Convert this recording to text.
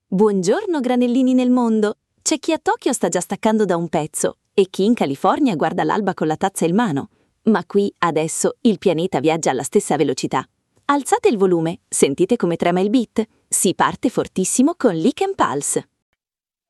Buongiorno granellini nel mondo! C'è chi a Tokyo sta già staccando da un pezzo e chi in California guarda l'alba con la tazza in mano. Ma qui, adesso, il pianeta viaggia alla stessa velocità. Alzate il volume, sentite come trema il beat. Si parte fortissimo con Lick and Pulse.